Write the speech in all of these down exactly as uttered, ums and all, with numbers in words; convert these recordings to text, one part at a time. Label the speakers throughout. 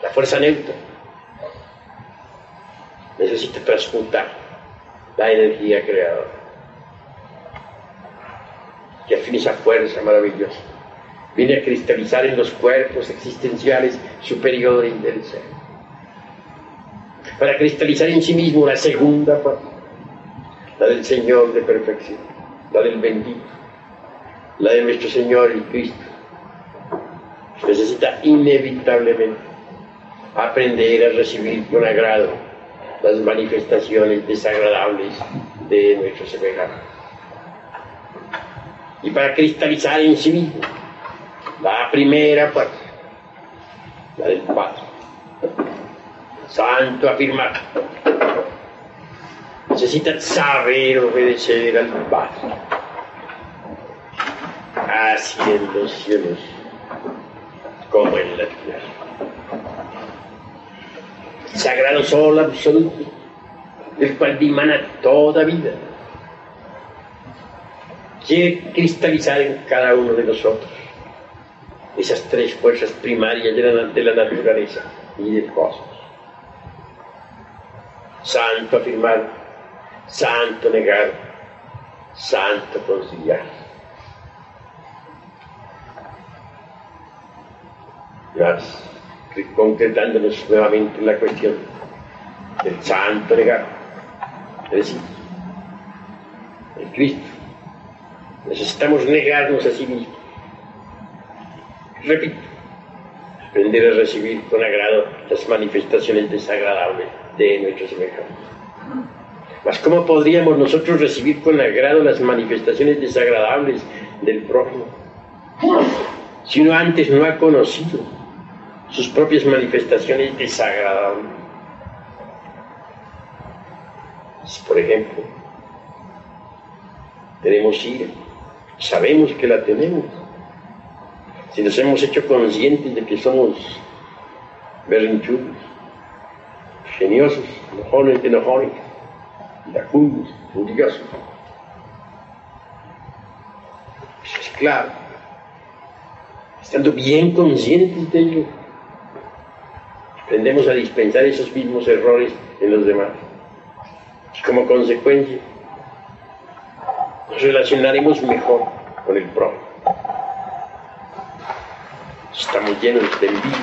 Speaker 1: La fuerza neutra necesita transmutar la energía creadora, que al fin esa fuerza maravillosa viene a cristalizar en los cuerpos existenciales superiores del ser, para cristalizar en sí mismo la segunda parte, la del Señor de perfección, la del bendito, la de nuestro Señor el Cristo. Necesita inevitablemente aprender a recibir con agrado las manifestaciones desagradables de nuestro semejante, y para cristalizar en sí mismo la primera parte, la del Padre Santo afirmar, necesita saber obedecer al Padre, así en los cielos como en la tierra. El sagrado sol absoluto, del cual dimana toda vida, quiere cristalizar en cada uno de nosotros esas tres fuerzas primarias de la, de la naturaleza y del cosmos. Santo afirmar, santo negar, santo conciliar. Más concretándonos nuevamente en la cuestión del santo negar, es decir, el Cristo. Necesitamos negarnos a sí mismos. Repito, aprender a recibir con agrado las manifestaciones desagradables de nuestros semejantes. Mas ¿cómo podríamos nosotros recibir con agrado las manifestaciones desagradables del prójimo si uno antes no ha conocido sus propias manifestaciones desagradables? Si, por ejemplo, tenemos ira, sabemos que la tenemos, si nos hemos hecho conscientes de que somos berrinchudos, geniosos, enojones, enojones, iracundos, furiosos, eso es claro. Estando bien conscientes de ello, aprendemos a dispensar esos mismos errores en los demás. Y como consecuencia, nos relacionaremos mejor con el prójimo. Estamos llenos de envidia.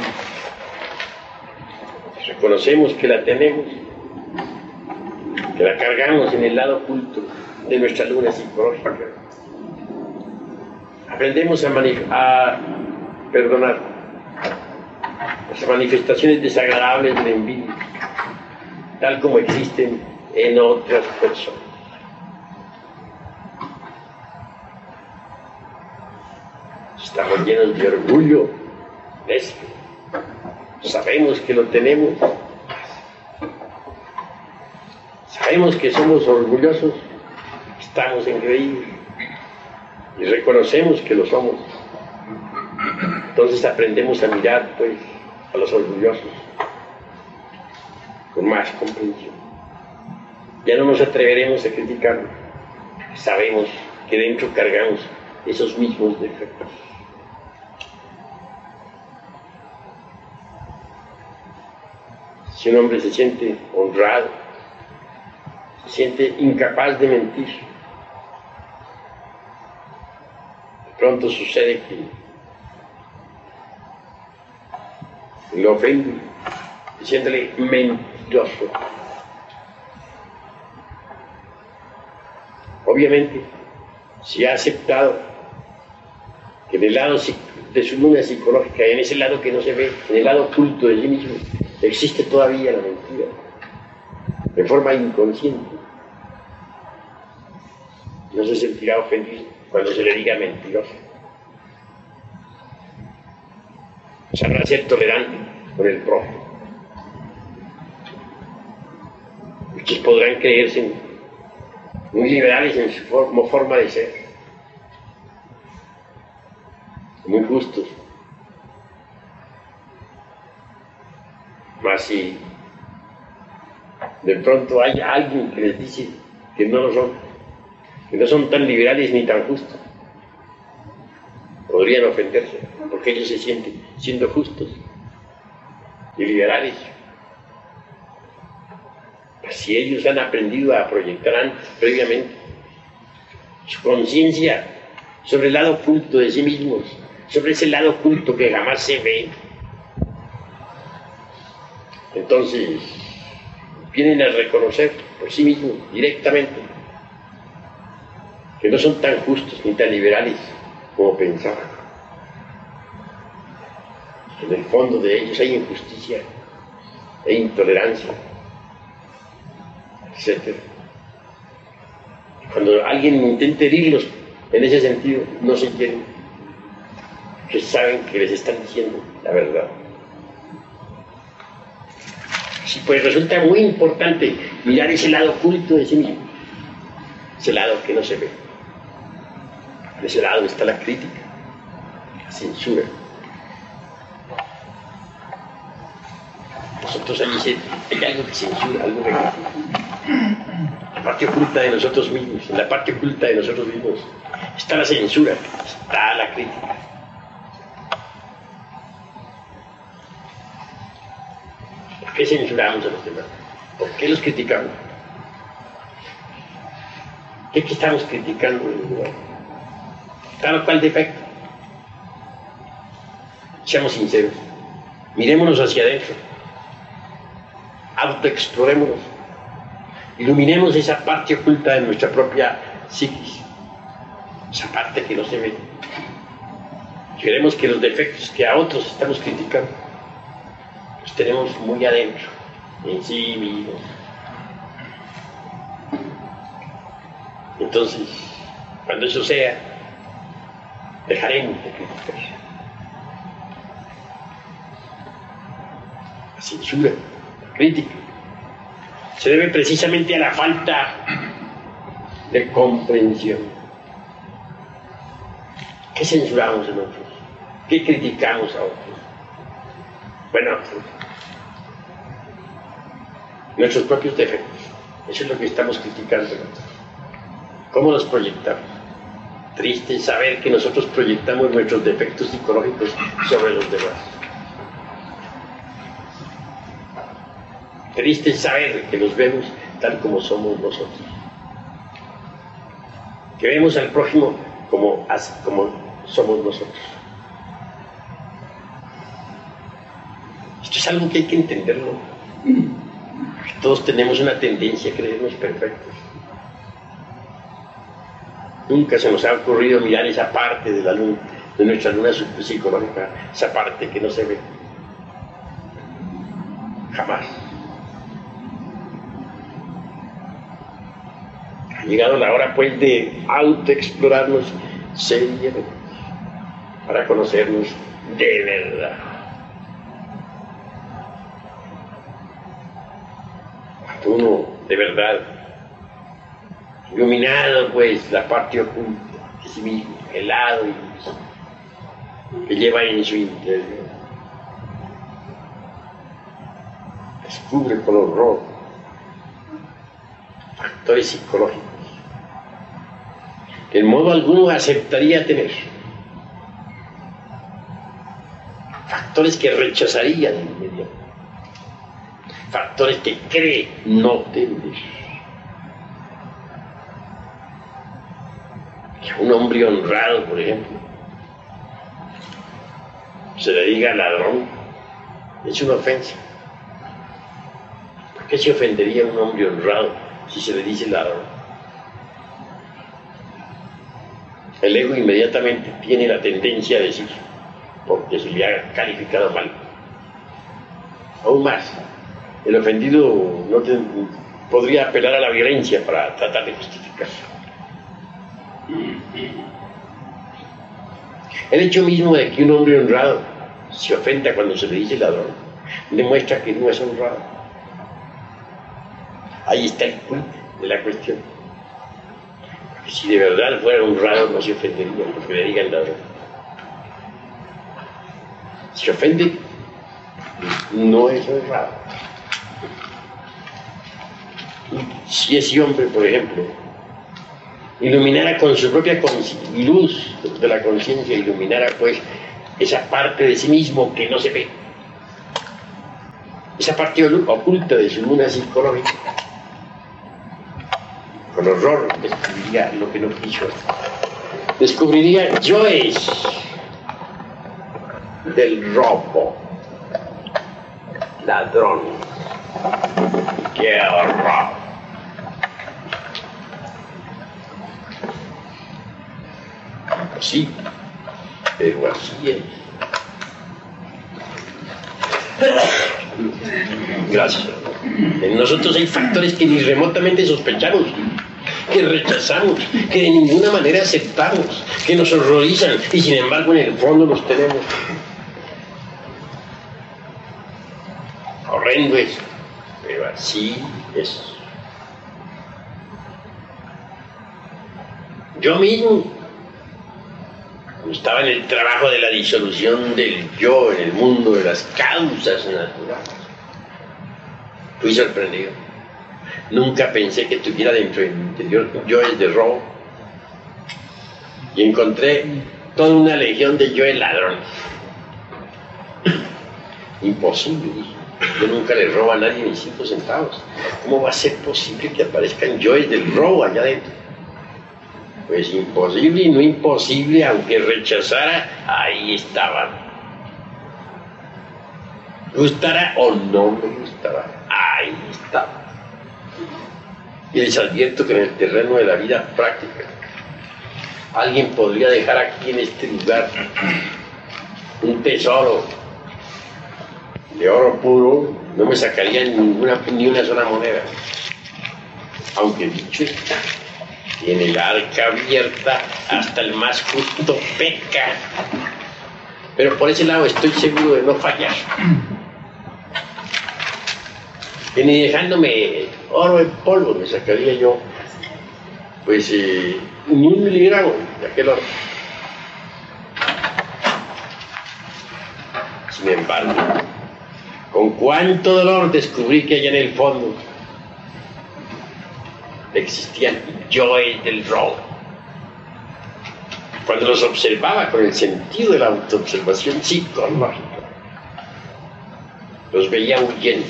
Speaker 1: Reconocemos que la tenemos, que la cargamos en el lado oculto de nuestra luna psicológica. Aprendemos a, a perdonar las manifestaciones desagradables de la envidia, tal como existen en otras personas. Estamos llenos de orgullo, de eso. Sabemos que lo tenemos, sabemos que somos orgullosos, estamos engreídos y reconocemos que lo somos. Entonces aprendemos a mirar, pues, a los orgullosos con más comprensión. Ya no nos atreveremos a criticarlos, sabemos que dentro cargamos esos mismos defectos. Si un hombre se siente honrado, se siente incapaz de mentir, de pronto sucede que lo ofende, diciéndole mentiroso. Obviamente, si ha aceptado que en el lado de su luna psicológica, en ese lado que no se ve, en el lado oculto de sí mismo, existe todavía la mentira, de forma inconsciente, no se sentirá ofendido cuando se le diga mentiroso. Sabrá ser tolerante con el prójimo. Muchos podrán creerse muy liberales en su forma, forma de ser, muy justos. Mas si de pronto hay alguien que les dice que no lo son, que no son tan liberales ni tan justos, podrían ofenderse, porque ellos se sienten siendo justos y liberales. Si ellos han aprendido a proyectar antes, previamente, su conciencia sobre el lado oculto de sí mismos, sobre ese lado oculto que jamás se ve, entonces vienen a reconocer por sí mismos directamente que no son tan justos ni tan liberales como pensaban. En el fondo de ellos hay injusticia e intolerancia, etcétera. Cuando alguien intenta herirlos en ese sentido, no se quieren, que saben que les están diciendo la verdad. Sí, pues resulta muy importante mirar ese lado oculto de sí mismo, ese lado que no se ve. En ese lado está la crítica, la censura. Nosotros ahí dice, hay algo que censura, algo que la parte oculta de nosotros mismos, en la parte oculta de nosotros mismos está la censura, está la crítica. ¿Por qué censuramos a los demás? ¿Por qué los criticamos? ¿Qué que estamos criticando en el lugar? Claro, ¿cuál defecto? Seamos sinceros, mirémonos hacia adentro, autoexplorémonos, iluminemos esa parte oculta de nuestra propia psiquis, esa parte que no se ve. Queremos que los defectos que a otros estamos criticando los tenemos muy adentro, en sí mismos. Entonces, cuando eso sea, dejaremos de criticar. La censura, la crítica, se debe precisamente a la falta de comprensión. ¿Qué censuramos en otros? ¿Qué criticamos a otros? Bueno, nuestros propios defectos. Eso es lo que estamos criticando. ¿Cómo los proyectamos? Triste saber que nosotros proyectamos nuestros defectos psicológicos sobre los demás. Triste saber que los vemos tal como somos nosotros. Que vemos al prójimo como, como somos nosotros. Esto es algo que hay que entenderlo. Todos tenemos una tendencia a creernos perfectos. Nunca se nos ha ocurrido mirar esa parte de, la luna, de nuestra luna psicológica, esa parte que no se ve. Jamás. Ha llegado la hora, pues, de autoexplorarnos seriamente para conocernos de verdad. Uno, de verdad, iluminado, pues, la parte oculta de sí mismo, el lado que lleva en su interior, descubre con horror factores psicológicos que en modo alguno aceptaría tener, factores que rechazaría de inmediato, factores que cree no tener. Que a un hombre honrado, por ejemplo, se le diga ladrón, es una ofensa. ¿Por qué se ofendería a un hombre honrado si se le dice ladrón? El ego inmediatamente tiene la tendencia a decir, porque se le ha calificado mal. Aún más, el ofendido no te, podría apelar a la violencia para tratar de justificarse. El hecho mismo de que un hombre honrado se ofenda cuando se le dice ladrón demuestra que no es honrado. Ahí está el punto de la cuestión. Porque si de verdad fuera honrado no se ofendería porque le digan ladrón. Si ofende, no es honrado. Si ese hombre, por ejemplo, iluminara con su propia luz de la conciencia, iluminara pues esa parte de sí mismo que no se ve, esa parte oculta de su luna psicológica, con horror descubriría lo que no quiso. Descubriría yoes del robo, ladrón. ¡Qué horror! Sí, pero así es. Gracias. En nosotros hay factores que ni remotamente sospechamos, que rechazamos, que de ninguna manera aceptamos, que nos horrorizan y sin embargo en el fondo los tenemos. Horrendo es, pero así es. Yo mismo estaba en el trabajo de la disolución del yo en el mundo de las causas naturales. Fui sorprendido. Nunca pensé que tuviera dentro de mi interior yoes de robo. Y encontré toda una legión de yoes ladrones. Imposible. Yo nunca le robo a nadie ni cinco centavos. ¿Cómo va a ser posible que aparezcan yoes del robo allá adentro? Pues imposible y no imposible, aunque rechazara, ahí estaban. Gustara o no me gustara, ahí estaban. Y les advierto que en el terreno de la vida práctica, alguien podría dejar aquí en este lugar un tesoro de oro puro, no me sacaría ninguna, ni una sola moneda. Aunque dicho está, tiene el arca abierta, hasta el más justo peca. Pero por ese lado estoy seguro de no fallar. Que ni dejándome oro en polvo me sacaría yo, pues, eh, ni un miligramo de aquel oro. Sin embargo, con cuánto dolor descubrí que allá en el fondo existían yoes del robo. Cuando los observaba con el sentido de la autoobservación psicológica, los veía huyendo.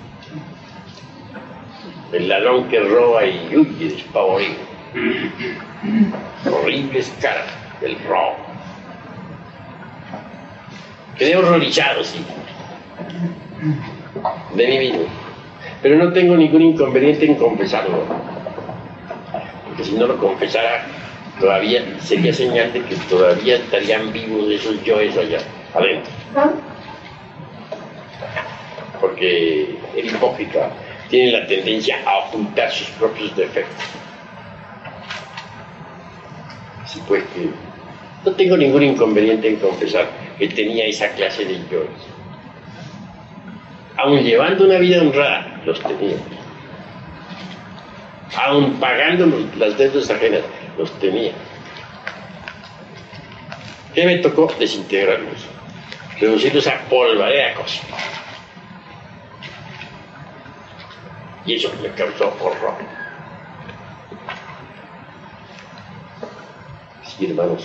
Speaker 1: El ladrón que roba y huye despavorido. Horribles caras del robo. Quedé horrorizado, sí, de mí mismo, pero no tengo ningún inconveniente en confesarlo, porque si no lo confesara, todavía sería señal de que todavía estarían vivos esos yoes allá adentro. Porque el hipócrita tiene la tendencia a ocultar sus propios defectos. Así pues que no tengo ningún inconveniente en confesar que tenía esa clase de yoes. Aun llevando una vida honrada, los tenía. Aun pagando los, las deudas ajenas, los tenía. ¿Qué me tocó? Desintegrarlos, reducirlos a polvareda cósmica. Y eso me causó horror. Sí, hermanos.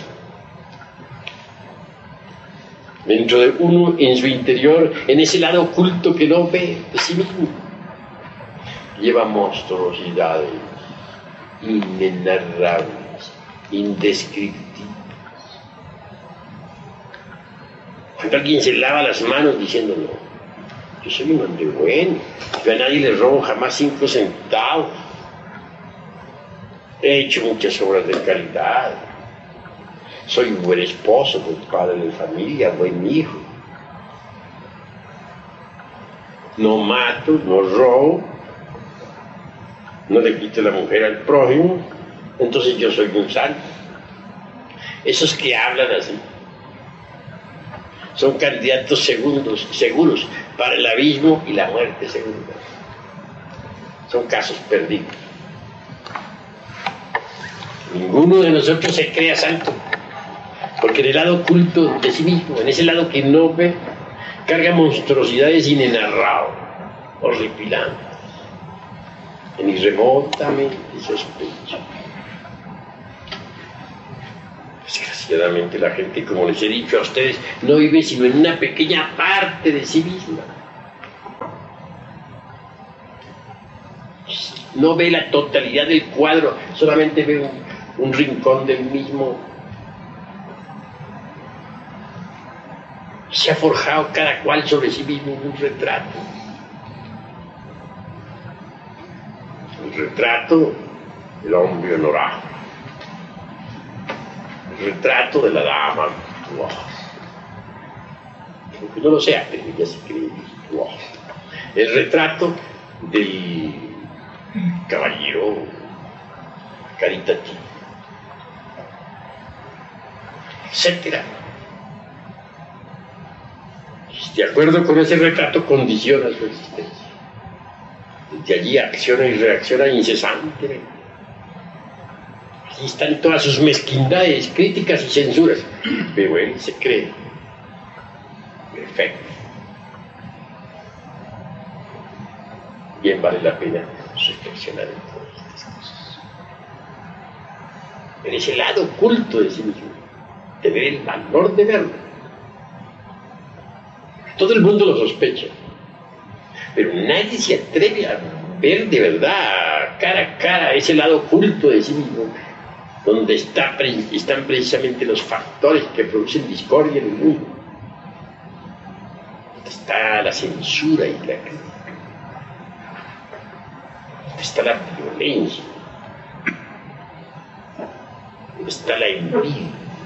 Speaker 1: Dentro de uno, en su interior, en ese lado oculto que no ve de sí mismo, lleva monstruosidades inenarrables, indescriptibles. Cuando alguien se lava las manos diciendo, no, yo soy un hombre bueno, yo a nadie le robo jamás cinco centavos, he hecho muchas obras de caridad, soy un buen esposo, buen padre de familia, buen hijo, no mato, no robo, no le quito la mujer al prójimo, entonces yo soy un santo. Esos que hablan así son candidatos segundos, seguros para el abismo y la muerte segura. Son casos perdidos. Ninguno de nosotros se crea santo, porque en el lado oculto de sí mismo, en ese lado que no ve, carga monstruosidades inenarrables, horripilantes, ni remotamente sospecha. Desgraciadamente la gente, como les he dicho a ustedes, no vive sino en una pequeña parte de sí misma. No ve la totalidad del cuadro, solamente ve un, un rincón del mismo. Se ha forjado cada cual sobre sí mismo un retrato. El retrato del hombre honorable. El retrato de la dama virtuosa. Aunque no lo sea, pero ella se cree virtuosa. El retrato del caballero caritativo, etcétera. De acuerdo con ese retrato condiciona su existencia. Desde allí acciona y reacciona incesantemente. Allí están todas sus mezquindades, críticas y censuras. Pero él se cree perfecto. Bien vale la pena reflexionar en todas estas cosas. En ese lado oculto de sí mismo, tener el valor de verlo. Todo el mundo lo sospecha, pero nadie se atreve a ver de verdad, cara a cara, ese lado oculto de sí mismo, donde está, están precisamente los factores que producen discordia en el mundo. Donde está la censura y la crítica. Donde está la violencia. Donde está la envidia.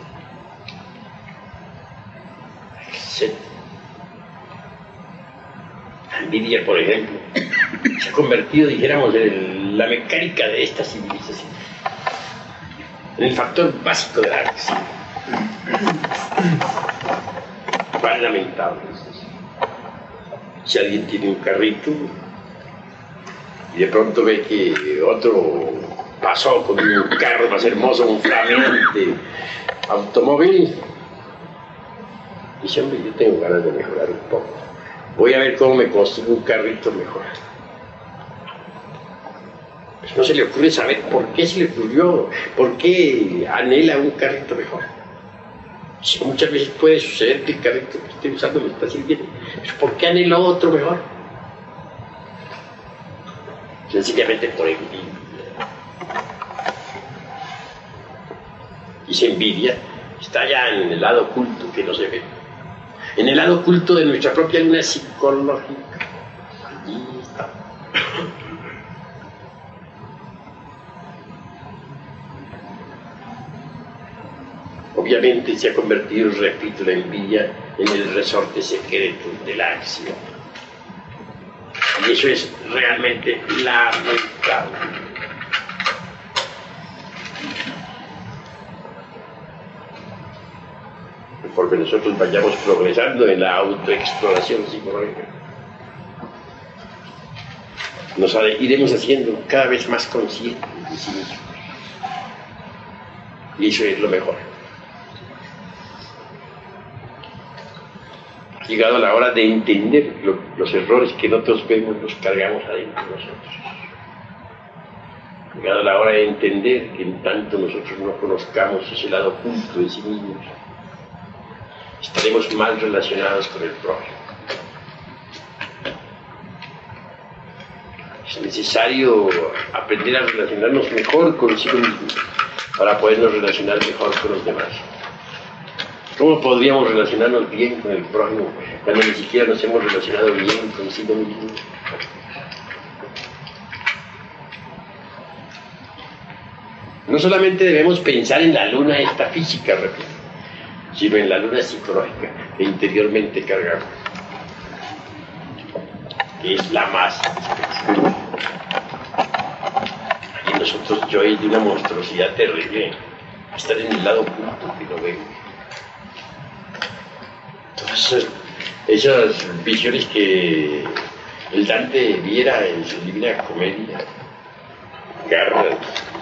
Speaker 1: etcétera. La envidia, por ejemplo, se ha convertido, dijéramos, en la mecánica de esta civilización, en el factor básico de la acción. Cuán lamentable es eso. Si alguien tiene un carrito y de pronto ve que otro pasó con un carro más hermoso, un flameante automóvil, dice, hombre, yo tengo ganas de mejorar un poco. Voy a ver cómo me construyo un carrito mejor. Pues no se le ocurre saber por qué se le ocurrió, por qué anhela un carrito mejor. Si muchas veces puede suceder que el carrito que esté usando me está sirviendo, pues ¿por qué anhela otro mejor? Sencillamente por envidia. Y esa envidia está ya en el lado oculto que no se ve. En el lado oculto de nuestra propia luna psicológica. Allí está. Obviamente se ha convertido, repito, la envidia en el resorte secreto de la acción. Y eso es realmente lamentable. Porque nosotros vayamos progresando en la autoexploración psicológica, nos iremos haciendo cada vez más conscientes de sí mismos. Y eso es lo mejor. Ha llegado la hora de entender lo, los errores que nosotros vemos, los cargamos adentro de nosotros. Ha llegado la hora de entender que en tanto nosotros no conozcamos ese lado oculto de sí mismos, estaremos mal relacionados con el prójimo. Es necesario aprender a relacionarnos mejor consigo mismo para podernos relacionar mejor con los demás. ¿Cómo podríamos relacionarnos bien con el prójimo cuando ni siquiera nos hemos relacionado bien consigo mismo? No solamente debemos pensar en la luna esta física, repito, sino en la luna psicológica que interiormente cargamos, que es la más especial. Y nosotros yo hay de una monstruosidad terrible, estar en el lado oculto que no vemos. Todas esas visiones que el Dante viera en su Divina Comedia, garras,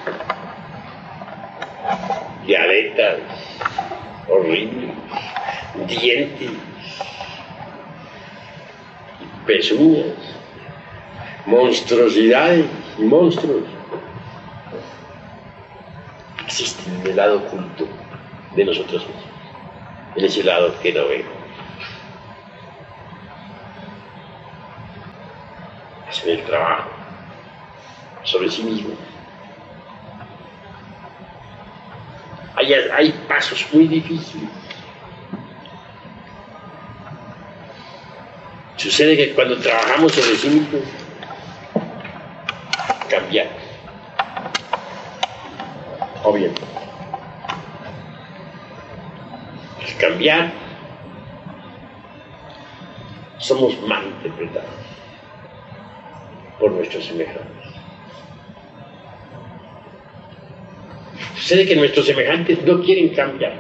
Speaker 1: y aletas horribles, dientes, pezuñas, monstruosidades y monstruos, existen en el lado oculto de nosotros mismos, en ese lado que no vemos. Es en el trabajo, sobre sí mismo. Hay, hay pasos muy difíciles. Sucede que cuando trabajamos sobre sí mismos, cambiamos. O bien, al cambiar, somos mal interpretados por nuestros semejantes. Sucede que nuestros semejantes no quieren cambiar.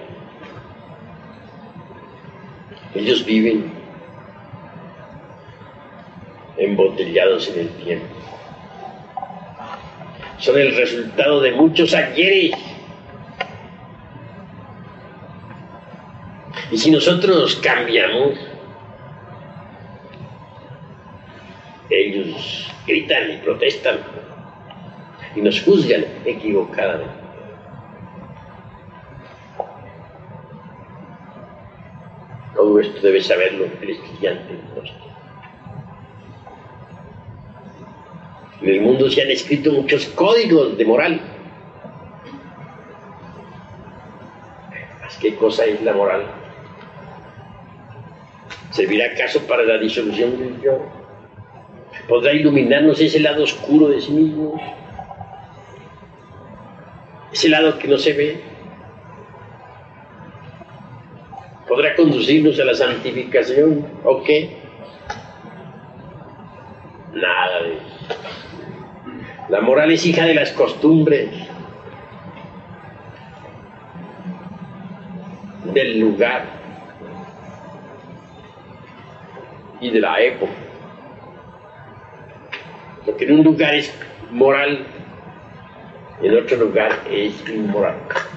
Speaker 1: Ellos viven embotellados en el tiempo. Son el resultado de muchos ayeres. Y si nosotros cambiamos, ellos gritan y protestan y nos juzgan equivocadamente. Todo esto debe saberlo el estudiante. En el mundo se han escrito muchos códigos de moral. ¿Qué cosa es la moral? ¿Servirá acaso para la disolución del yo? ¿Podrá iluminarnos ese lado oscuro de sí mismo? ¿Ese lado que no se ve? ¿Podrá conducirnos a la santificación o qué? Nada de eso. La moral es hija de las costumbres, del lugar y de la época. Lo que en un lugar es moral, en otro lugar es inmoral.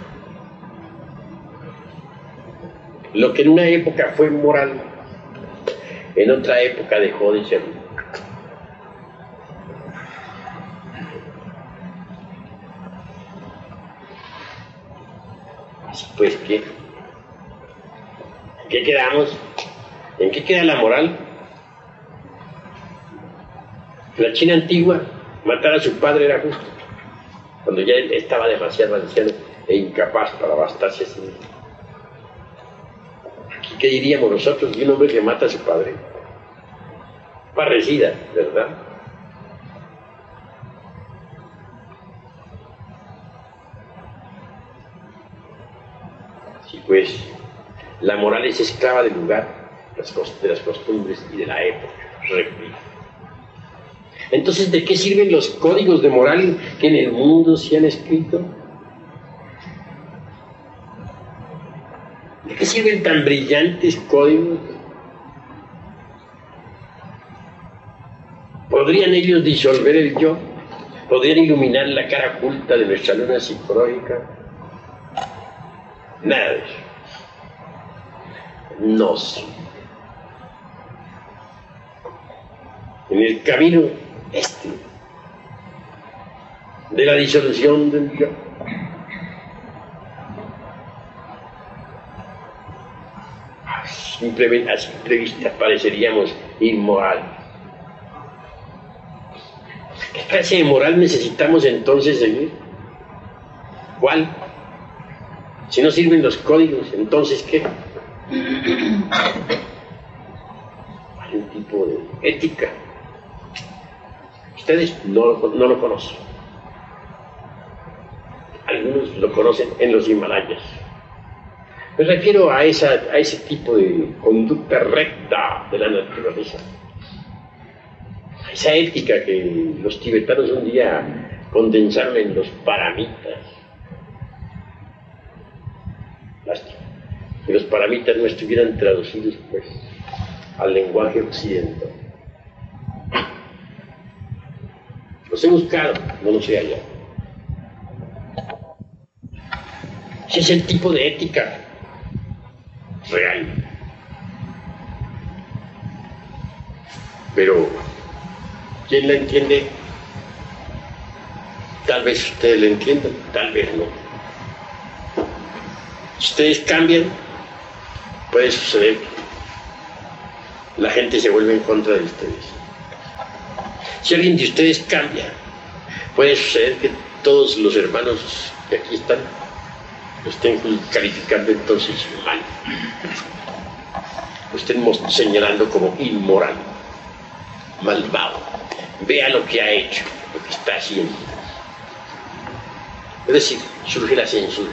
Speaker 1: Lo que en una época fue moral, en otra época dejó de serlo. Pues, ¿qué? ¿En qué quedamos? ¿En qué queda la moral? En la China antigua, matar a su padre era justo, cuando ya él estaba demasiado anciano e incapaz para bastarse a sí mismo. Aquí, ¿qué diríamos nosotros de un hombre que mata a su padre? Parricida, ¿verdad? Sí, pues, la moral es esclava del lugar, de las costumbres y de la época. Repito. Entonces, ¿de qué sirven los códigos de moral que en el mundo se han escrito? ¿De qué sirven tan brillantes códigos? ¿Podrían ellos disolver el yo? ¿Podrían iluminar la cara oculta de nuestra luna psicológica? Nada de eso. No sé. En el camino este de la disolución del yo, simplemente a simple vista pareceríamos inmoral. ¿Qué clase de moral necesitamos entonces seguir? ¿Cuál? Si no sirven los códigos, entonces ¿qué? Hay un tipo de ética. Ustedes no lo, no lo conocen. Algunos lo conocen en los Himalayas. Me refiero a, esa, a ese tipo de conducta recta de la naturaleza. A esa ética que los tibetanos un día condensaron en los paramitas. Lástima que los paramitas no estuvieran traducidos, pues, al lenguaje occidental. Los he buscado, no los he hallado. Ese es el tipo de ética real. Pero, ¿quién la entiende? Tal vez ustedes la entiendan, tal vez no. Si ustedes cambian, puede suceder que la gente se vuelve en contra de ustedes. Si alguien de ustedes cambia, Puede suceder que todos los hermanos que aquí están lo estén calificando entonces mal, lo estén señalando como inmoral, malvado. Vea lo que ha hecho, lo que está haciendo. Es decir, surge la censura.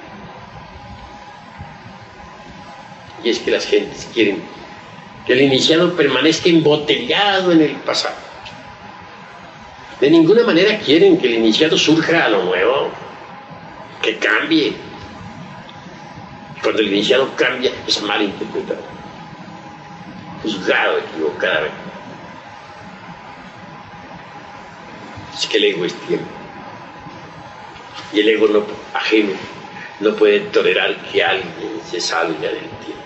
Speaker 1: Y es que las gentes quieren que el iniciado permanezca embotellado en el pasado. De ninguna manera quieren que el iniciado surja a lo nuevo, que cambie. Cuando el iniciado cambia, es mal interpretado, juzgado equivocadamente. Es que el ego es tiempo. Y el ego no, ajeno no puede tolerar que alguien se salga del tiempo.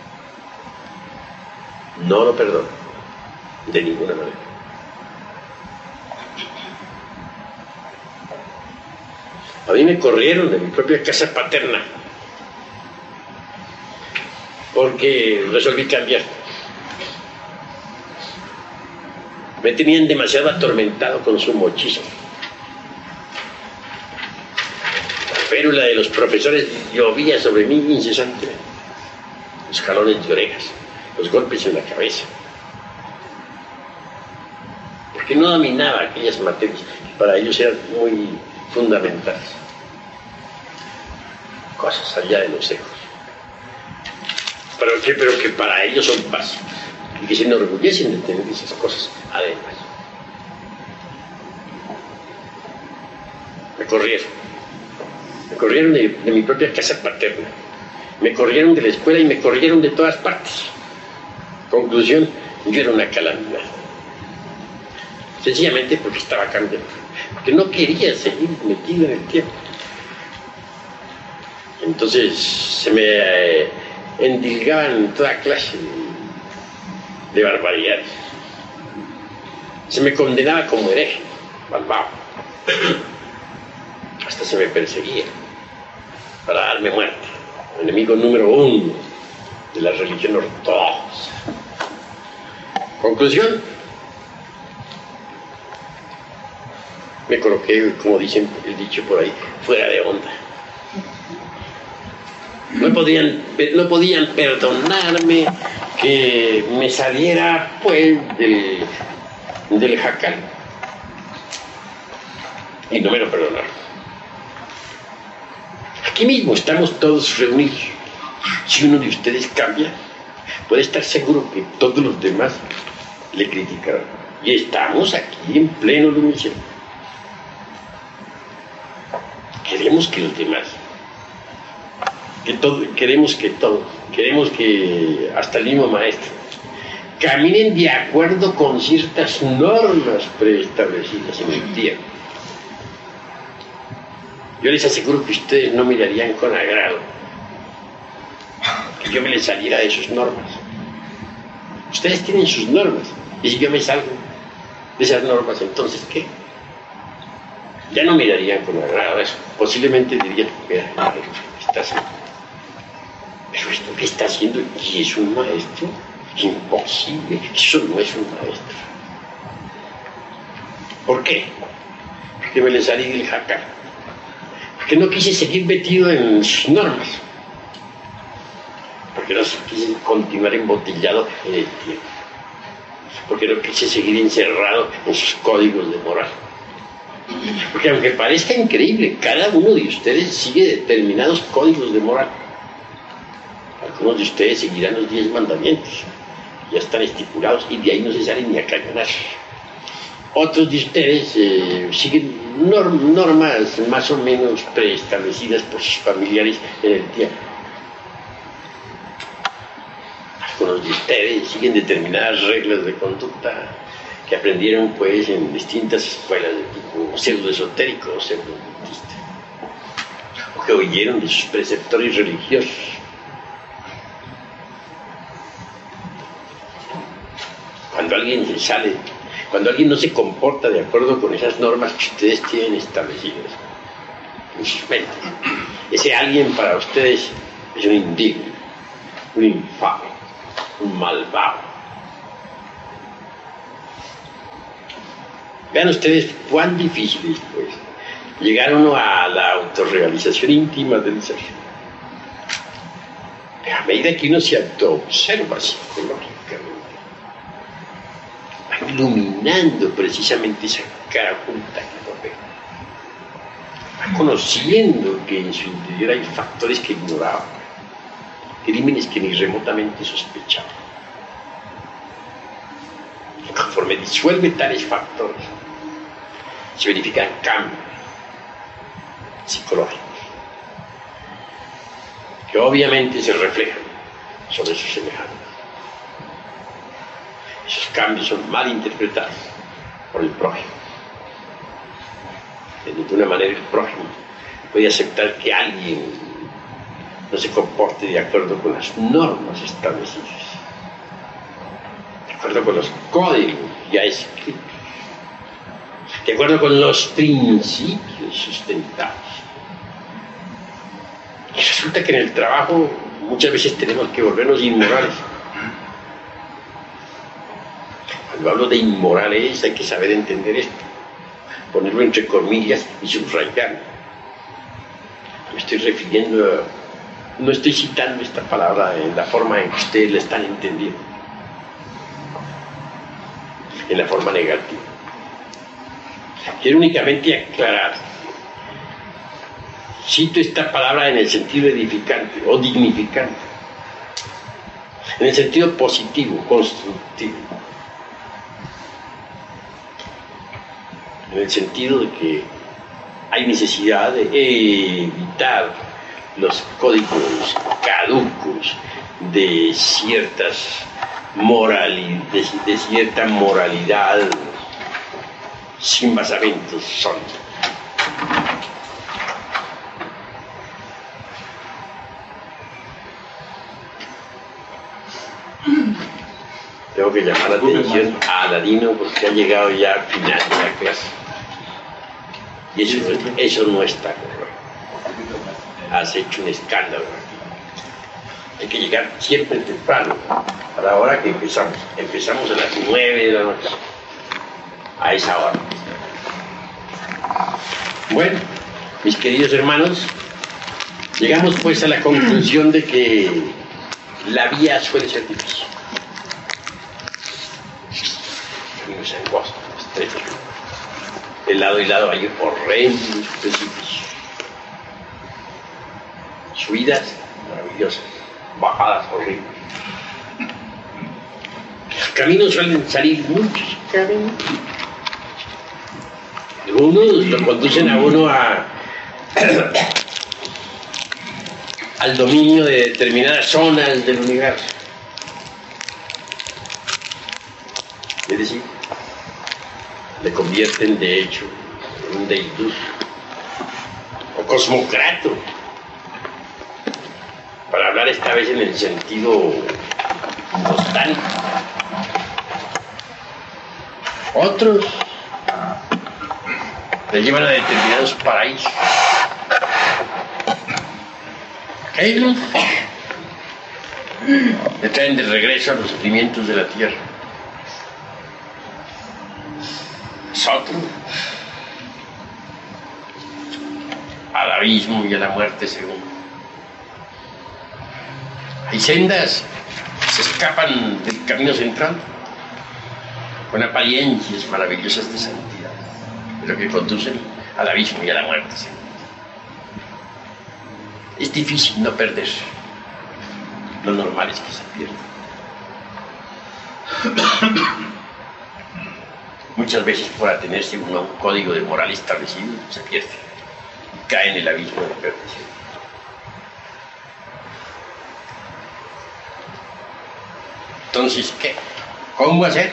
Speaker 1: No lo perdono, de ninguna manera. A mí me corrieron de mi propia casa paterna porque resolví cambiar. Me tenían demasiado atormentado con su mochismo. La férula de los profesores llovía sobre mí incesantemente. Los jalones de orejas, los golpes en la cabeza. Porque no dominaba aquellas materias que para ellos eran muy fundamentales. Cosas allá de los ecos. Pero que, pero que para ellos son básicas. Y que se enorgullecen de tener esas cosas además. Me corrieron. Me corrieron de, de mi propia casa paterna. Me corrieron de la escuela y me corrieron de todas partes. Conclusión, yo era una calamidad. Sencillamente porque estaba cambiando. Porque no quería seguir metido en el tiempo. Entonces se me eh, endilgaban toda clase de barbaridades. Se me condenaba como hereje, malvado. Hasta se me perseguía para darme muerte. Enemigo número uno de la religión ortodoxa. Conclusión, me coloqué, como dicen el dicho por ahí, fuera de onda. No podían, no podían perdonarme que me saliera, pues, del, del jacal. Y no me lo perdonaron. Aquí mismo estamos todos reunidos. Si uno de ustedes cambia, puede estar seguro que todos los demás le criticarán. Y estamos aquí en pleno lunes. Queremos que los demás, que todo, queremos que todos, queremos que hasta el mismo maestro, caminen de acuerdo con ciertas normas preestablecidas en el tiempo. Yo les aseguro que ustedes no mirarían con agrado que yo me les saliera de sus normas. Ustedes tienen sus normas, y si yo me salgo de esas normas, entonces ¿qué? Ya no mirarían con agrado eso. Posiblemente dirían, mira, ¿qué está haciendo? Pero esto que está haciendo, ¿y es un maestro? Imposible, eso no es un maestro. ¿Por qué? Porque me le salí del jacal. Porque no quise seguir metido en sus normas. Porque no quise continuar embotellado en el tiempo. Porque no quise seguir encerrado en sus códigos de moral. Porque aunque parezca increíble, cada uno de ustedes sigue determinados códigos de moral. Algunos de ustedes seguirán los diez mandamientos, ya están estipulados y de ahí no se salen ni a cañonar. Otros de ustedes eh, siguen norm, normas más o menos preestablecidas por sus familiares en el tiempo. Algunos de ustedes siguen determinadas reglas de conducta que aprendieron pues en distintas escuelas de tipo pseudoesotérico o pseudobudista, o que oyeron de sus preceptores religiosos. Cuando alguien se sale, cuando alguien no se comporta de acuerdo con esas normas que ustedes tienen establecidas en sus mentes, ese alguien para ustedes es un indigno, un infame, un malvado. Vean ustedes cuán difícil es, pues, llegar uno a la autorrealización íntima del ser. A medida que uno se autoobserva psicológicamente, va iluminando precisamente esa cara oculta que lo ve. Va conociendo que en su interior hay factores que ignoraba, crímenes que ni remotamente sospechaba. Y conforme disuelve tales factores, se verifican cambios psicológicos que obviamente se reflejan sobre sus semejantes. Esos cambios son mal interpretados por el prójimo. De ninguna manera el prójimo puede aceptar que alguien no se comporte de acuerdo con las normas establecidas, de acuerdo con los códigos ya escritos, de acuerdo con los principios sustentados. Y resulta que en el trabajo muchas veces tenemos que volvernos inmorales. Cuando hablo de inmorales hay que saber entender esto, ponerlo entre comillas y subrayarlo. Me estoy refiriendo a, no estoy citando esta palabra en la forma en que ustedes la están entendiendo, en la forma negativa. Quiero únicamente aclarar, cito esta palabra en el sentido edificante o dignificante, en el sentido positivo, constructivo, en el sentido de que hay necesidad de evitar los códigos caducos de ciertas moralidades, de, de cierta moralidad sin basamentos sólidos. Tengo que llamar la atención a Aladino porque ha llegado ya al final de la clase. Y eso, eso no está correcto. Has hecho un escándalo. Hay que llegar siempre temprano, a la hora que empezamos. Empezamos a las nueve de la noche. A esa hora. Bueno, mis queridos hermanos, llegamos pues a la conclusión de que la vía suele ser difícil. Caminos angostos, estrechos. De lado y lado hay horrendos precipicios. Subidas maravillosas, bajadas horribles. Los caminos suelen salir muchos caminos. Algunos lo conducen a uno a, al dominio de determinadas zonas del universo. Es decir, le convierten de hecho en un deidus o cosmocrato, para hablar esta vez en el sentido botánico. Otros le llevan a determinados paraísos. Aquellos le traen de regreso a los sufrimientos de la tierra. Nosotros al abismo y a la muerte según. Hay sendas que se escapan del camino central con apariencias maravillosas de santidad, pero que conducen al abismo y a la muerte según. Es difícil no perder. Lo normal es que se pierda. Muchas veces por atenerse uno a un código de moral establecido, se pierde y cae en el abismo de la perdición. Entonces, ¿qué? ¿Cómo hacer?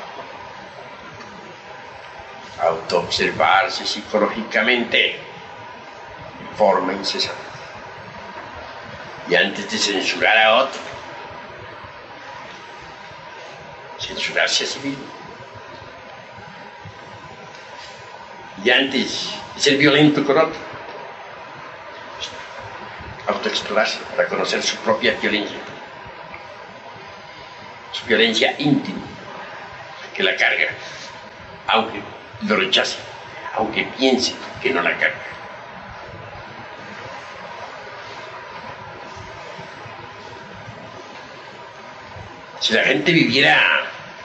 Speaker 1: Autoobservarse psicológicamente en forma incesante. Y antes de censurar a otro, censurarse a sí mismo. Y antes de ser violento con otro, autoexplorarse para conocer su propia violencia, su violencia íntima, que la carga, aunque lo rechaza, aunque piense que no la carga. Si la gente viviera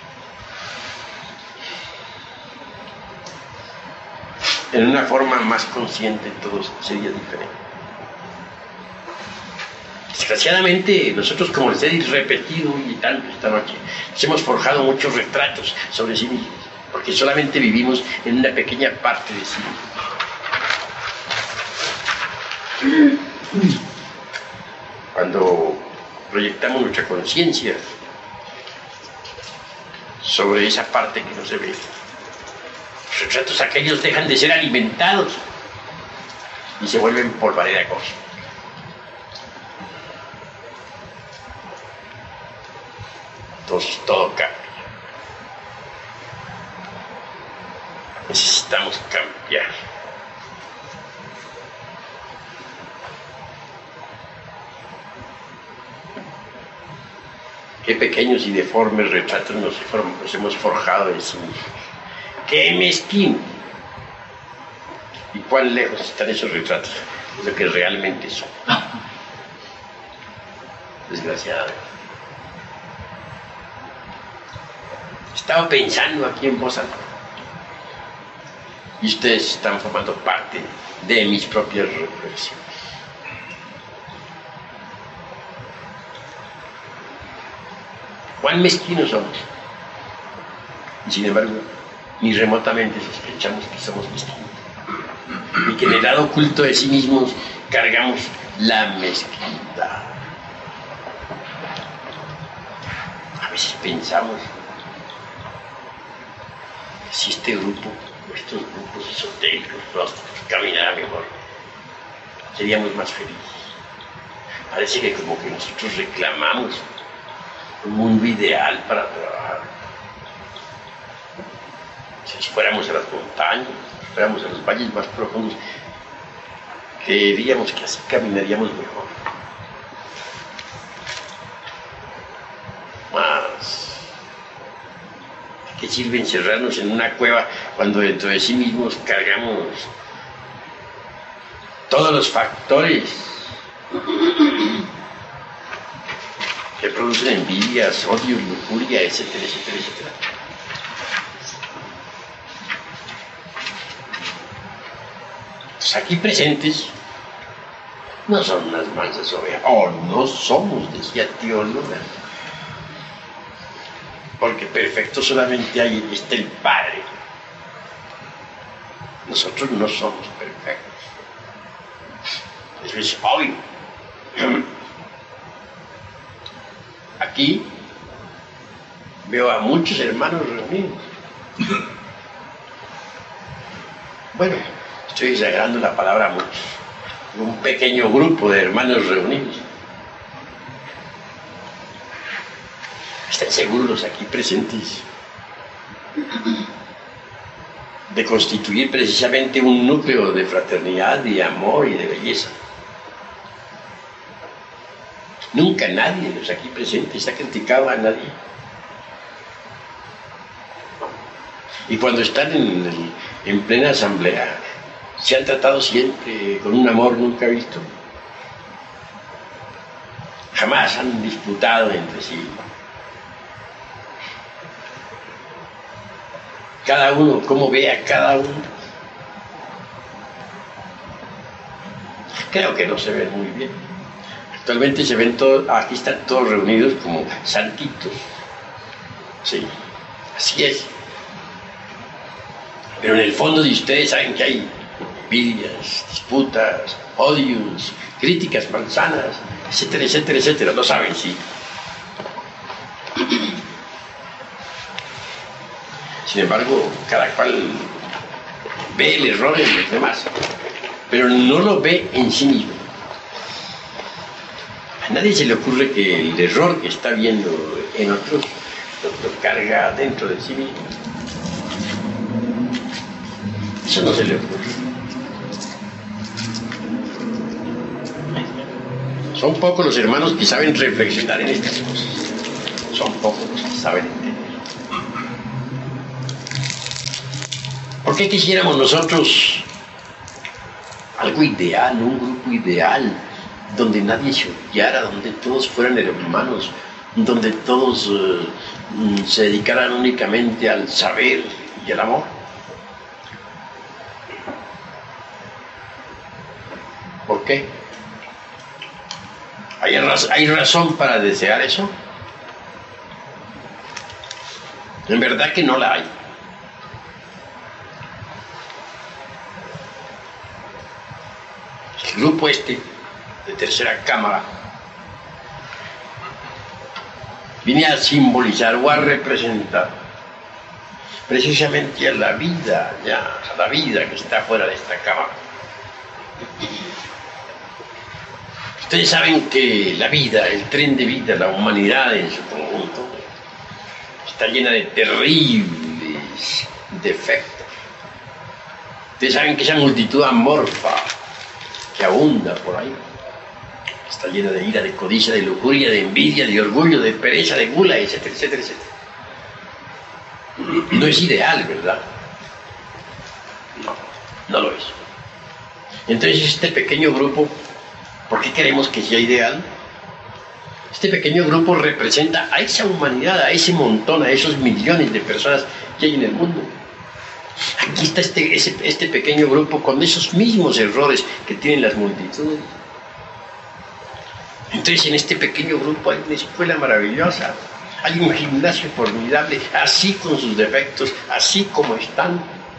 Speaker 1: en una forma más consciente, todo sería diferente. Desgraciadamente, nosotros, como les he repetido y tanto esta noche, nos hemos forjado muchos retratos sobre sí mismos, porque solamente vivimos en una pequeña parte de sí mismos. Cuando proyectamos nuestra conciencia sobre esa parte que no se ve, los retratos aquellos dejan de ser alimentados y se vuelven polvareda cósmica. Entonces todo cambia. Necesitamos cambiar. Qué pequeños y deformes retratos nos, nos hemos forjado de sí mismos. Qué mezquino. Y cuán lejos están esos retratos de lo que realmente son. Desgraciadamente. Estaba pensando aquí en voz alta. Y ustedes están formando parte de mis propias reflexiones. Cuán mezquinos somos. Y sin embargo, ni remotamente sospechamos que somos mezquinos. Y que en el lado oculto de sí mismos cargamos la mezquindad. A veces pensamos que si este grupo, estos grupos esotéricos, caminara mejor, seríamos más felices. Parece que como que nosotros reclamamos un mundo ideal para trabajar. Si fuéramos a las montañas, si fuéramos a los valles más profundos, creeríamos que así caminaríamos mejor. Más, ¿de qué sirve encerrarnos en una cueva cuando dentro de sí mismos cargamos todos los factores que producen envidias, odios, lujuria, etcétera, etcétera, etcétera? Los aquí presentes no son unas mansas ovejas, o no somos, decía tío Luna, porque perfecto solamente ahí está el Padre. Nosotros no somos perfectos. Eso es obvio. Aquí veo a muchos hermanos reunidos. Bueno, estoy exagerando la palabra muchos. Un pequeño grupo de hermanos reunidos. ¿Están seguros los aquí presentes de constituir precisamente un núcleo de fraternidad, de amor y de belleza? Nunca nadie de los aquí presentes ha criticado a nadie. Y cuando están en, el, en plena asamblea, se han tratado siempre con un amor nunca visto. Jamás han disputado entre sí. Cada uno, cómo ve a cada uno. Creo que no se ven muy bien. Actualmente se ven todos, aquí están todos reunidos como santitos. Sí, así es. Pero en el fondo de ustedes saben que hay envidias, disputas, odios, críticas malsanas, etcétera, etcétera, etcétera. Lo saben, sí. Sin embargo, cada cual ve el error en los demás, pero no lo ve en sí mismo. A nadie se le ocurre que el error que está viendo en otros lo, lo carga dentro de sí mismo. Eso no se le ocurre. Son pocos los hermanos que saben reflexionar en estas cosas. Son pocos los que saben entender. ¿Por qué quisiéramos nosotros algo ideal, un grupo ideal, donde nadie se odiara, donde todos fueran hermanos, donde todos uh, se dedicaran únicamente al saber y al amor? ¿Por qué? ¿Hay, raz ¿Hay razón para desear eso? En verdad que no la hay. El grupo este, de Tercera Cámara, viene a simbolizar o a representar precisamente a la vida, ya, a la vida que está fuera de esta cámara. Ustedes saben que la vida, el tren de vida, la humanidad en su conjunto, está llena de terribles defectos. Ustedes saben que esa multitud amorfa que abunda por ahí está llena de ira, de codicia, de lujuria, de envidia, de orgullo, de pereza, de gula, etcétera, etcétera, etcétera. No es ideal, ¿verdad? No, no lo es. Entonces este pequeño grupo, ¿por qué queremos que sea ideal? Este pequeño grupo representa a esa humanidad, a ese montón, a esos millones de personas que hay en el mundo. Aquí está este, ese, este pequeño grupo con esos mismos errores que tienen las multitudes. Entonces en este pequeño grupo hay una escuela maravillosa, hay un gimnasio formidable, así con sus defectos, así como están.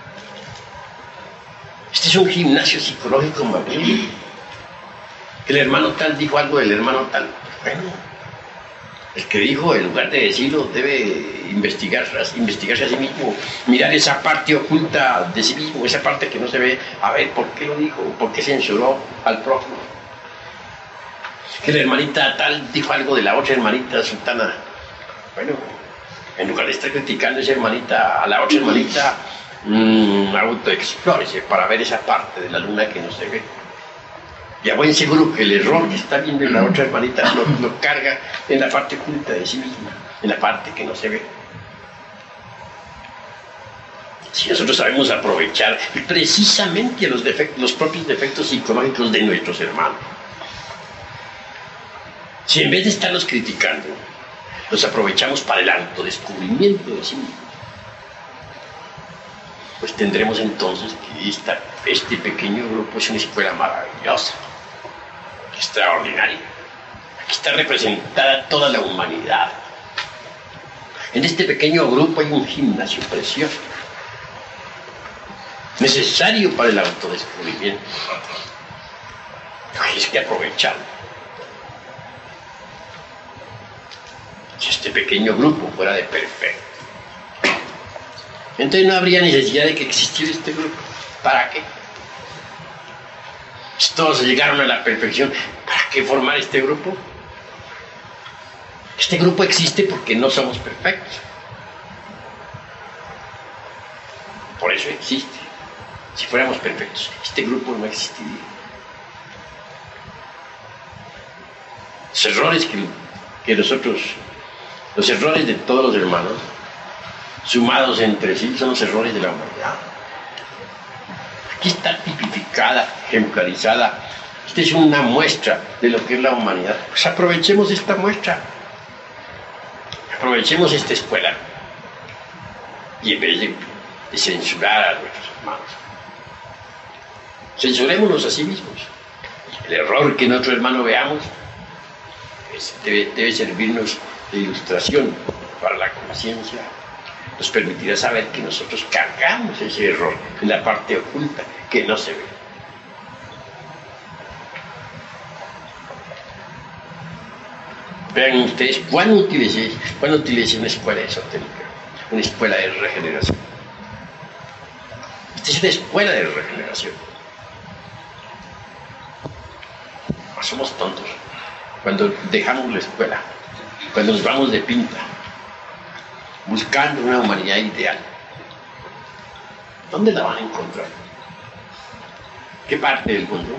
Speaker 1: Este es un gimnasio psicológico maravilloso. El hermano tal dijo algo del hermano tal. Bueno, el que dijo, en lugar de decirlo, debe investigar, investigarse a sí mismo, mirar esa parte oculta de sí mismo, esa parte que no se ve, a ver por qué lo dijo, por qué censuró al prójimo. Que la hermanita tal dijo algo de la otra hermanita sultana. Bueno, en lugar de estar criticando a esa hermanita, a la otra hermanita, mmm, autoexplórese para ver esa parte de la luna que no se ve. Y a buen seguro que el error que está viendo en la otra hermanita lo, lo carga en la parte oculta de sí misma, en la parte que no se ve. Si nosotros sabemos aprovechar precisamente los, defectos, los propios defectos psicológicos de nuestros hermanos, si en vez de estarlos criticando, los aprovechamos para el autodescubrimiento de sí mismos, pues tendremos entonces que esta, este pequeño grupo es una escuela maravillosa, extraordinaria. Aquí está representada toda la humanidad. En este pequeño grupo hay un gimnasio precioso, necesario para el autodescubrimiento. Hay que aprovecharlo. Si este pequeño grupo fuera de perfecto, entonces no habría necesidad de que existiera este grupo. ¿Para qué? Si todos llegaron a la perfección, ¿para qué formar este grupo? Este grupo existe porque no somos perfectos. Por eso existe. Si fuéramos perfectos, este grupo no existiría. Los errores que, que nosotros, los errores de todos los hermanos, sumados entre sí, son los errores de la humanidad. Aquí está tipificada, ejemplarizada. Esta es una muestra de lo que es la humanidad. Pues aprovechemos esta muestra. Aprovechemos esta escuela. Y en vez de, de censurar a nuestros hermanos, censurémonos a sí mismos. El error que en otro hermano veamos es, debe, debe servirnos de ilustración para la conciencia. Nos permitirá saber que nosotros cargamos ese error en la parte oculta que no se ve. Vean ustedes cuán útil es, cuán útil es una escuela esotérica, una escuela de regeneración. Esta es una escuela de regeneración. No somos tontos cuando dejamos la escuela, cuando nos vamos de pinta, buscando una humanidad ideal. ¿Dónde la van a encontrar? ¿Qué parte del mundo?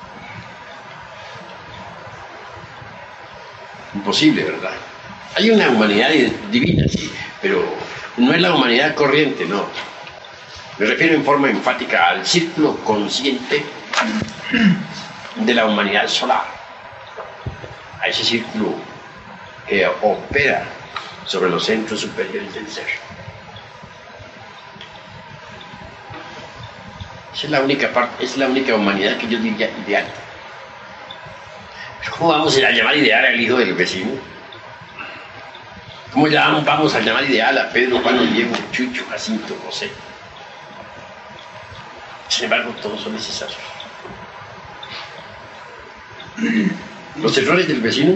Speaker 1: Imposible, ¿verdad? Hay una humanidad divina, sí, pero no es la humanidad corriente, no. Me refiero en forma enfática al círculo consciente de la humanidad solar, a ese círculo que opera sobre los centros superiores del ser. Esa es la única parte, es la única humanidad que yo diría ideal. ¿Cómo vamos a llamar ideal al hijo del vecino? ¿Cómo llamamos, vamos a llamar ideal a Pedro, Juan, Diego, Chucho, Jacinto, José? Sin embargo, todos son necesarios. Los errores del vecino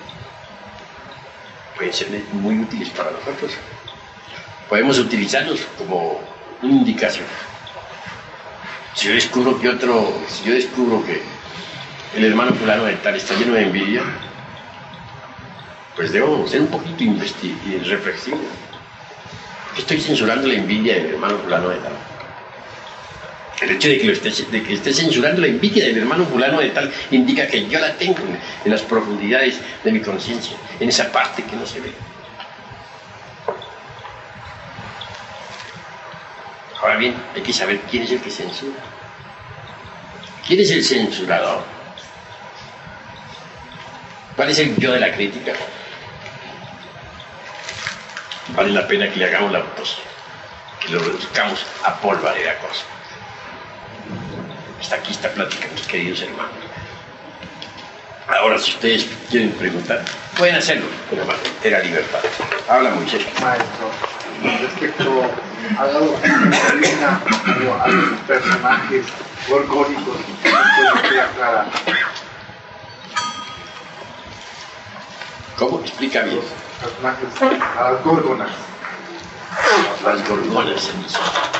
Speaker 1: pueden ser muy útiles para nosotros. Podemos utilizarlos como una indicación. Si yo descubro que otro, si yo descubro que el hermano fulano de tal está lleno de envidia, pues debo ser un poquito y reflexivo. Estoy censurando la envidia del hermano fulano de tal. El hecho de que, lo esté, de que esté censurando la envidia del hermano fulano de tal indica que yo la tengo en, en las profundidades de mi conciencia, en esa parte que no se ve. Ahora bien, hay que saber quién es el que censura. ¿Quién es el censurador? ¿Cuál es el yo de la crítica? Vale la pena que le hagamos la autopsia, que lo reduzcamos a polvareda cosa. Hasta aquí esta plática, mis queridos hermanos. Ahora, si ustedes quieren preguntar, pueden hacerlo con la más entera libertad. Habla, Moisés.
Speaker 2: Maestro, respecto a la doctrina o a los personajes gorgónicos, ¿puede quedar clara?
Speaker 1: ¿Cómo? Explica bien.
Speaker 2: Los personajes, a las górgonas.
Speaker 1: Las gorgonas, se dice.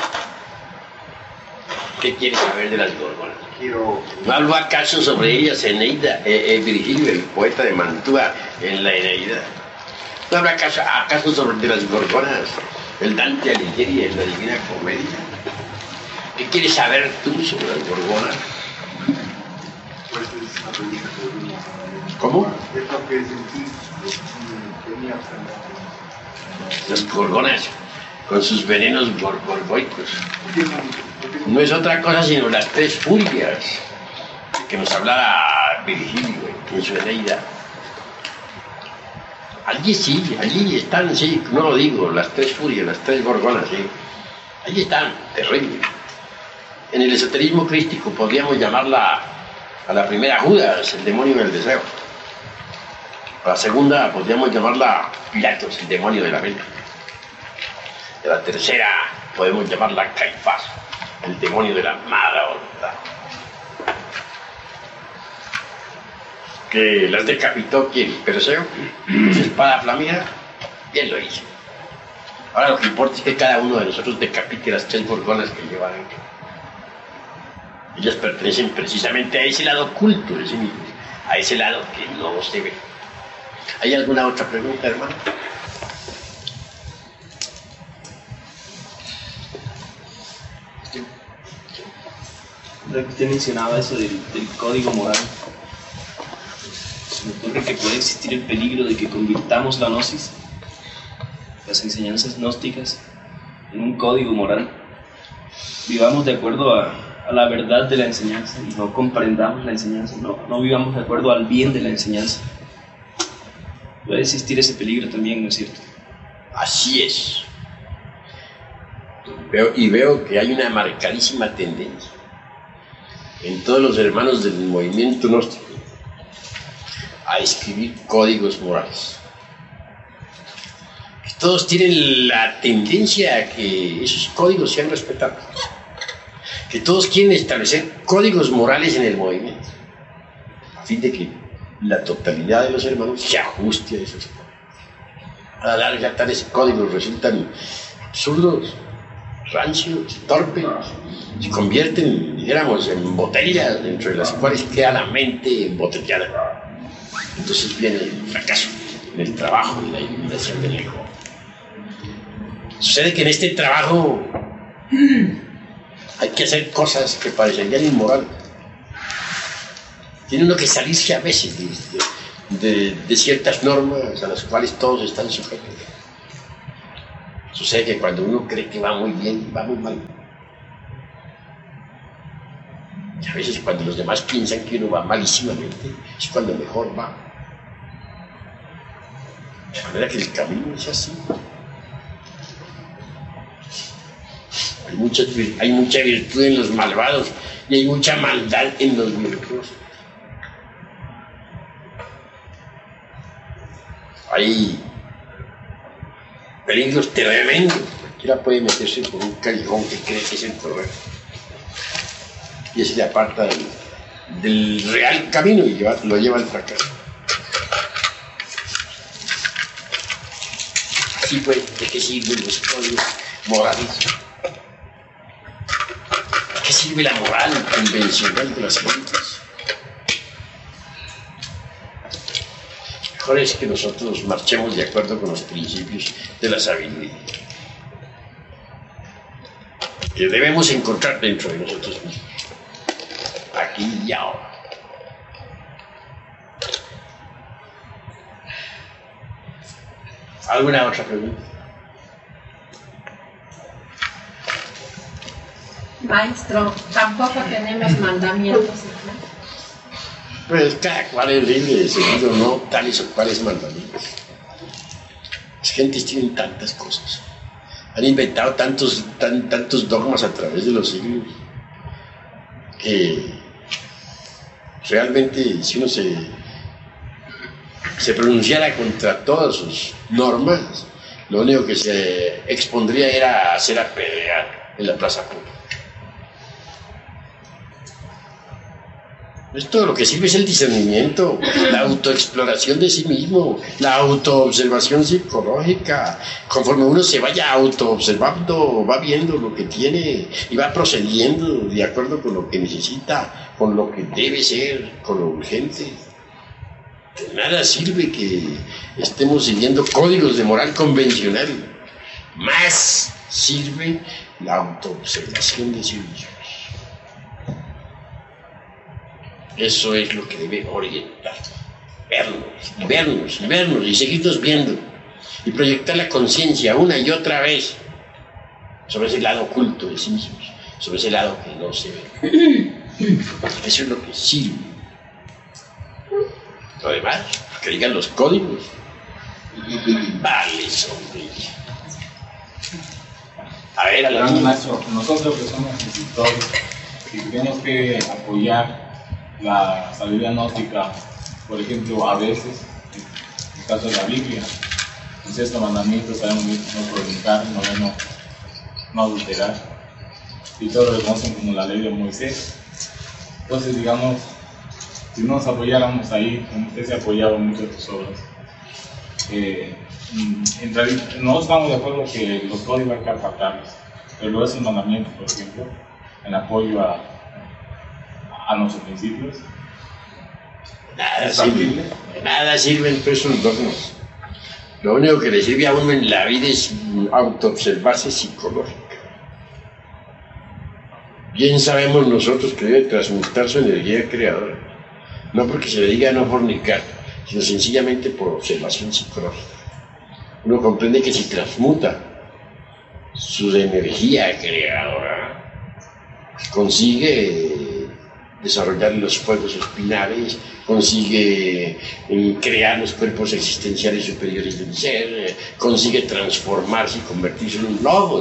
Speaker 1: ¿Qué quieres saber de las gorgonas?
Speaker 2: Quiero...
Speaker 1: ¿No habló acaso sobre ellas Eneida, eh, eh, Virgilio, el poeta de Mantua, en la Eneida? ¿No habrá acaso, acaso sobre de las gorgonas el Dante Alighieri en la Divina Comedia? ¿Qué quieres saber tú sobre las gorgonas?
Speaker 2: Pues es una pregunta que venía.
Speaker 1: ¿Cómo?
Speaker 2: Es lo que sentí, tenía
Speaker 1: Las gorgonas, con sus venenos gor gorgoicos. No es otra cosa sino las tres furias que nos hablaba Virgilio en su Eneida. Allí sí, allí están, sí, no lo digo, las tres furias, las tres gorgonas, sí. Allí están, terribles. En el esoterismo crístico podríamos llamarla a la primera Judas, el demonio del deseo. A la segunda podríamos llamarla Pilatos, el demonio de la mente. A la tercera podemos llamarla Caifás, el demonio de la mala voluntad. Que las decapitó, ¿quién? Perseo, con su espada flamígera, bien lo hizo. Ahora lo que importa es que cada uno de nosotros decapite las tres gorgonas que lleva dentro. Ellas pertenecen precisamente a ese lado oculto de sí mismos, a ese lado que no se ve. ¿Hay alguna otra pregunta, hermano?
Speaker 3: Usted mencionaba eso del, del código moral. Se me ocurre que puede existir el peligro de que convirtamos la gnosis, las enseñanzas gnósticas, en un código moral. Vivamos de acuerdo a, a la verdad de la enseñanza y no comprendamos la enseñanza, no, no vivamos de acuerdo al bien de la enseñanza. Puede existir ese peligro también, ¿no es cierto?
Speaker 1: Así es. Veo, y veo que hay una marcadísima tendencia en todos los hermanos del movimiento gnóstico a escribir códigos morales. Que todos tienen la tendencia a que esos códigos sean respetados. Que todos quieren establecer códigos morales en el movimiento, a fin de que la totalidad de los hermanos se ajuste a esos códigos. A la larga, tales códigos resultan absurdos, rancios, torpes, se convierten, dijéramos, en botellas dentro de las cuales queda la mente embotellada. Entonces viene el fracaso en el trabajo y la iluminación del ego. Sucede que en este trabajo hay que hacer cosas que parecerían inmorales. Tiene uno que salirse a veces de, de, de ciertas normas a las cuales todos están sujetos. Sucede que cuando uno cree que va muy bien, va muy mal. A veces cuando los demás piensan que uno va malísimamente, es cuando mejor va. De manera que el camino es así. Hay mucha, hay mucha virtud en los malvados y hay mucha maldad en los virtuosos. Hay peligros tremendos. Cualquiera puede meterse por un callejón que cree que es el correcto. Y ese le aparta del, del real camino y lleva, lo lleva al fracaso. Así pues, ¿de qué sirven los códigos morales? ¿De qué sirve la moral convencional de las gentes? Mejor es que nosotros marchemos de acuerdo con los principios de la sabiduría que debemos encontrar dentro de nosotros mismos, aquí y ahora. ¿Alguna otra pregunta?
Speaker 4: Maestro, tampoco tenemos mandamientos, ¿no?
Speaker 1: Pues cada cual es libre de seguir o no tales o cuales mandamientos. Las gentes tienen tantas cosas. Han inventado tantos, tan, tantos dogmas a través de los siglos que realmente si uno se, se pronunciara contra todas sus normas, lo único que se expondría era a hacer apedrear en la plaza pública. Esto lo que sirve es el discernimiento, la autoexploración de sí mismo, la autoobservación psicológica. Conforme uno se vaya autoobservando, va viendo lo que tiene y va procediendo de acuerdo con lo que necesita, con lo que debe ser, con lo urgente. De nada sirve que estemos siguiendo códigos de moral convencional. Más sirve la autoobservación de sí mismo. Eso es lo que debe orientar, vernos, y vernos, y vernos, y seguirnos viendo, y proyectar la conciencia una y otra vez sobre ese lado oculto de sí mismos, sobre ese lado que no se ve. Eso es lo que sirve. Lo demás, que digan los códigos, vale, sombrilla. A ver, a la
Speaker 5: niña. Nosotros que somos escritores, si tenemos que apoyar la sabiduría gnóstica, por ejemplo, a veces, en el caso de la Biblia, en sexto mandamiento sabemos no fornicar, noveno, no adulterar, y todos lo reconocen como la ley de Moisés. Entonces, digamos, si no nos apoyáramos ahí, como usted se ha apoyado en muchas de tus obras, eh, en realidad, no estamos de acuerdo que los códigos hay que apartarlos, pero luego esos mandamientos, por ejemplo, en apoyo a a nuestros principios.
Speaker 1: Nada sirve, nada sirven todos esos dogmas. Lo único que le sirve a uno en la vida es autoobservarse psicológica. Bien sabemos nosotros que debe transmutar su energía creadora, no porque se le diga no fornicar, sino sencillamente por observación psicológica. Uno comprende que si transmuta su energía creadora, consigue desarrollar los fuegos espinales, consigue eh, crear los cuerpos existenciales superiores del ser, eh, consigue transformarse y convertirse en un lobo.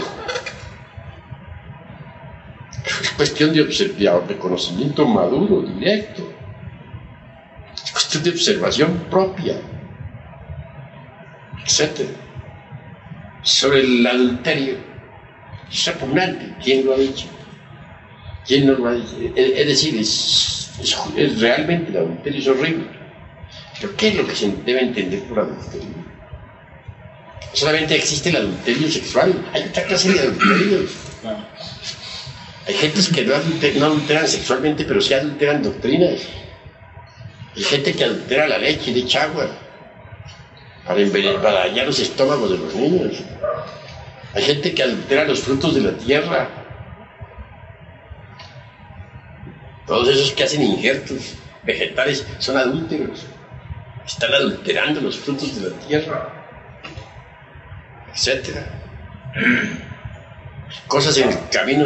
Speaker 1: Es cuestión de, de conocimiento maduro, directo. Es cuestión de observación propia, etcétera. Sobre el adulterio, es repugnante. ¿Quién lo ha dicho? ¿Quién no lo ha dicho? Es decir, es, es, es realmente el adulterio es horrible. Pero ¿qué es lo que se debe entender por adulterio? Solamente existe el adulterio sexual, hay otra clase de adulterios. Hay gentes que no, adulter, no adulteran sexualmente, pero sí adulteran doctrinas. Hay gente que adultera la leche y le echa agua para, envenenar, para dañar los estómagos de los niños. Hay gente que adultera los frutos de la tierra. Todos esos que hacen injertos vegetales son adúlteros. Están adulterando los frutos de la tierra, etcétera. Cosas en el camino